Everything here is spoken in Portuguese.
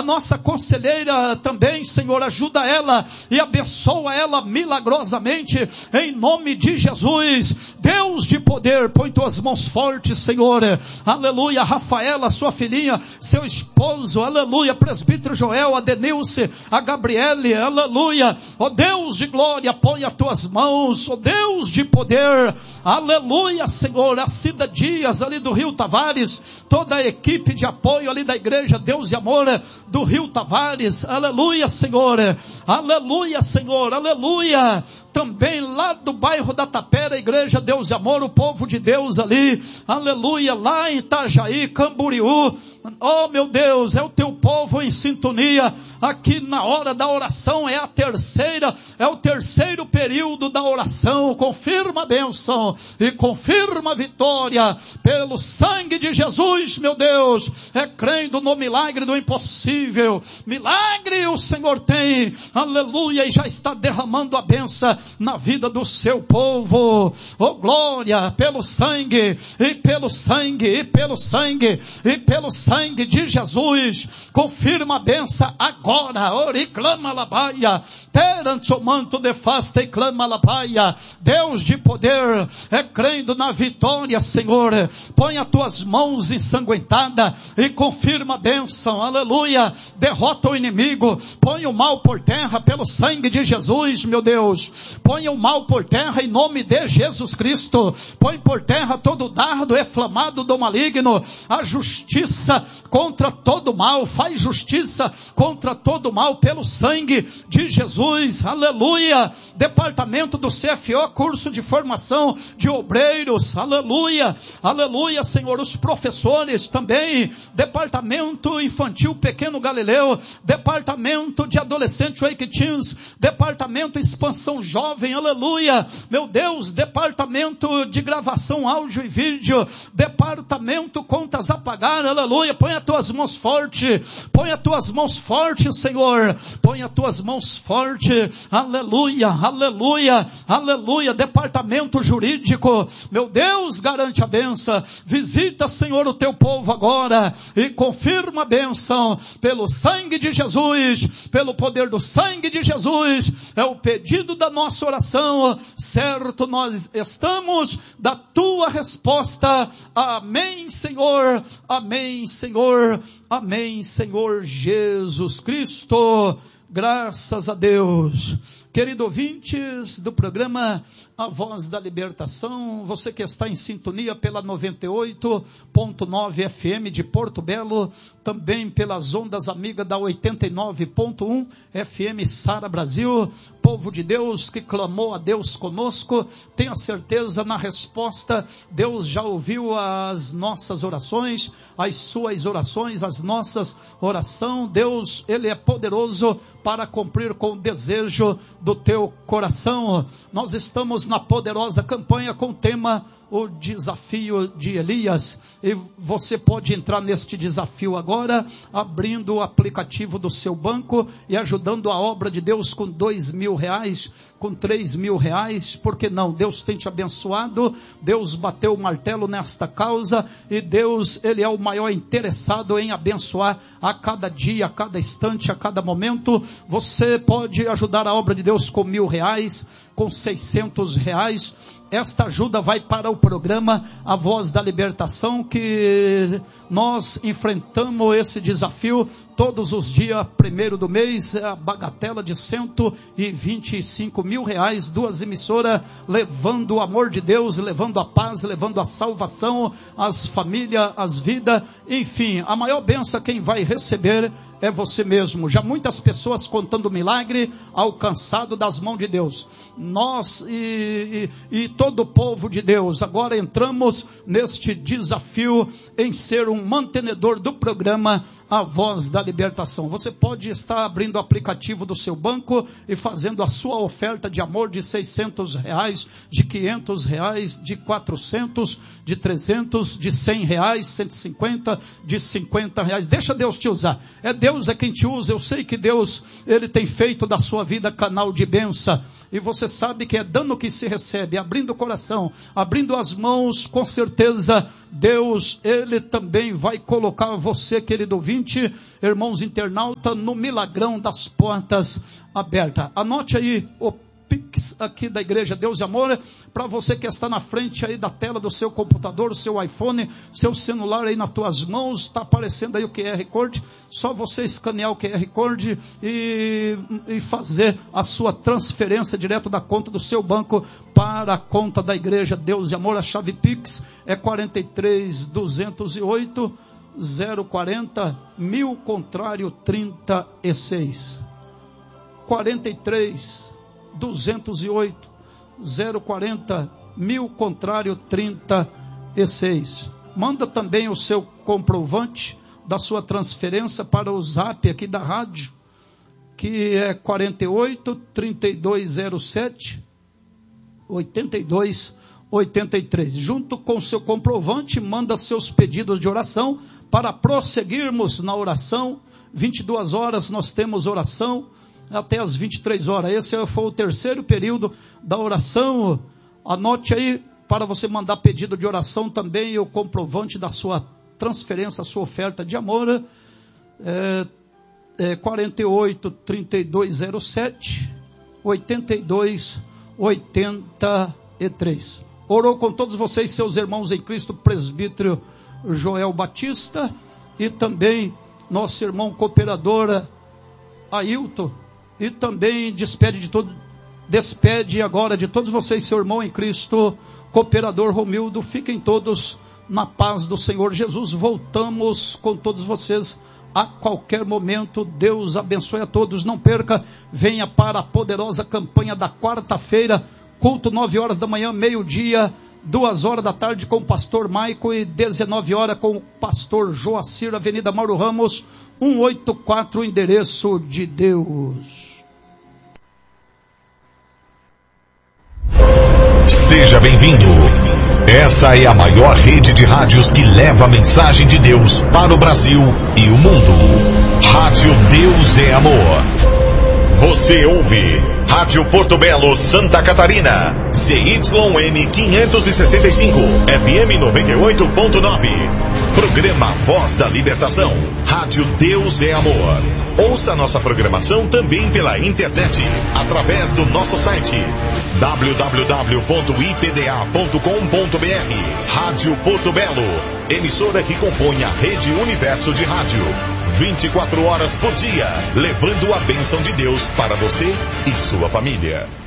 nossa conselheira também, Senhor, ajuda ela e abençoa ela milagrosamente, em nome de Jesus. Deus de poder, põe tuas mãos fortes, Senhor, aleluia, Rafaela, sua filhinha, seu esposo, aleluia, presbítero Joel, a Denilce, a Gabriele, aleluia, ó Deus de glória, põe as tuas mãos, ó Deus de poder, aleluia, Senhor, a Cida Dias, ali do Rio Tavares, toda a equipe de apoio ali da igreja Deus e Amor do Rio Tavares, aleluia, Senhor, aleluia, Senhor, aleluia, também lá do bairro da Tapera, igreja Deus e Amor, o povo de Deus ali, aleluia, lá em Itajaí, Camboriú, oh meu Deus, é o teu povo em sintonia, aqui na hora da oração, é o terceiro período da oração, confirma a bênção, e confirma a vitória, pelo sangue de Jesus, meu Deus, crendo no milagre do impossível, milagre o Senhor tem, aleluia, e já está derramando a bênção na vida do seu povo, oh glória, pelo sangue, e pelo sangue, e pelo sangue, e pelo sangue de Jesus, confirma a bênção agora, ori clama labaia, perante o manto de fasta e clama labaia, Deus de poder, crendo na vitória, Senhor, põe as tuas mãos ensanguentadas, e confirma a bênção, aleluia, derrota o inimigo, põe o mal por terra, pelo sangue de Jesus, meu Deus, põe o mal por terra, em nome de Jesus Cristo, põe por terra todo dardo inflamado do maligno, a justiça contra todo mal, faz justiça contra todo mal, pelo sangue de Jesus, aleluia, departamento do CFO, curso de formação de obreiros, aleluia, aleluia, Senhor, os professores também, departamento infantil Pequeno Galileu, departamento de adolescente Wake Teens, departamento expansão jovem, aleluia, meu Deus, departamento de gravação áudio e vídeo, departamento contas a pagar, aleluia, põe as tuas mãos fortes, põe as tuas mãos fortes, Senhor, põe as tuas mãos fortes, aleluia, aleluia, aleluia, departamento jurídico, meu Deus, garante a bênção, visita, Senhor, o teu povo agora, e confirma a bênção, pelo sangue de Jesus, pelo poder do sangue de Jesus, é o pedido da nossa oração, certo nós estamos da tua resposta, amém, Senhor, amém, Senhor, amém, Senhor Jesus Cristo, graças a Deus. Querido ouvintes do programa A Voz da Libertação, você que está em sintonia pela 98.9 FM de Porto Belo, também pelas ondas amigas da 89.1 FM Sara Brasil, povo de Deus que clamou a Deus conosco, tenha certeza na resposta, Deus já ouviu as nossas orações, as suas orações, as nossas orações, Deus, Ele é poderoso para cumprir com o desejo do teu coração. Nós estamos na poderosa campanha com o tema o desafio de Elias, e você pode entrar neste desafio agora, abrindo o aplicativo do seu banco e ajudando a obra de Deus com R$2.000, com R$3.000, por que não? Deus tem te abençoado, Deus bateu o martelo nesta causa, e Deus, Ele é o maior interessado em abençoar a cada dia, a cada instante, a cada momento. Você pode ajudar a obra de Deus com R$1.000, com R$600, esta ajuda vai para o programa A Voz da Libertação, que nós enfrentamos esse desafio todos os dias, 1º do mês, a bagatela de R$125.000, 2 emissoras levando o amor de Deus, levando a paz, levando a salvação, as famílias, as vidas, enfim, a maior bênção quem vai receber é você mesmo. Já muitas pessoas contando milagre alcançado das mãos de Deus. Nós e todo o povo de Deus agora entramos neste desafio em ser um mantenedor do programa A Voz da Libertação. Você pode estar abrindo o aplicativo do seu banco e fazendo a sua oferta de amor de R$600, de R$500, de 400, de 300, de R$100, 150, de R$50. Deixa Deus te usar. É Deus Deus é quem te usa. Eu sei que Deus, Ele tem feito da sua vida canal de bênção. E você sabe que é dando que se recebe, abrindo o coração, abrindo as mãos, com certeza Deus, Ele também vai colocar você, querido ouvinte, irmãos internauta, no milagrão das portas abertas. Anote aí o Pix aqui da Igreja Deus e Amor, para você que está na frente aí da tela do seu computador, seu iPhone, seu celular aí nas tuas mãos, está aparecendo aí o QR Code, só você escanear o QR Code e fazer a sua transferência direto da conta do seu banco para a conta da Igreja Deus e Amor. A chave Pix é 43.208 040 1000 contrário 36. 43.208 040 1000 contrário 36. Manda também o seu comprovante da sua transferência para o zap aqui da rádio, que é 48 3207 8283. Junto com o seu comprovante, manda seus pedidos de oração para prosseguirmos na oração. 22 horas nós temos oração até as 23 horas. Esse foi o terceiro período da oração. Anote aí para você mandar pedido de oração também e o comprovante da sua transferência, a sua oferta de amor. 48 3207 8283. Orou com todos vocês, seus irmãos em Cristo, presbítero Joel Batista, e também nosso irmão cooperador Ailton, e também despede agora de todos vocês, seu irmão em Cristo, cooperador Romildo. Fiquem todos na paz do Senhor Jesus. Voltamos com todos vocês a qualquer momento. Deus abençoe a todos. Não perca, venha para a poderosa campanha da quarta-feira, culto 9 horas da manhã, meio-dia, 2 horas da tarde com o pastor Maico e 19 horas com o pastor Joacir, Avenida Mauro Ramos, 184, endereço de Deus. Seja bem-vindo. Essa é a maior rede de rádios que leva a mensagem de Deus para o Brasil e o mundo. Rádio Deus é Amor. Você ouve Rádio Porto Belo, Santa Catarina, CYN 565, FM 98.9. Programa Voz da Libertação. Rádio Deus é Amor. Ouça nossa programação também pela internet, através do nosso site www.ipda.com.br. Rádio Porto Belo, emissora que compõe a Rede Universo de Rádio. 24 horas por dia, levando a bênção de Deus para você e sua família.